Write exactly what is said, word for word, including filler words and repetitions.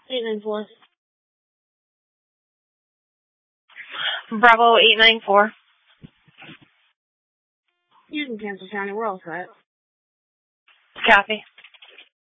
eight nine four. Bravo eight nine four. You can cancel county. We're all set. Copy.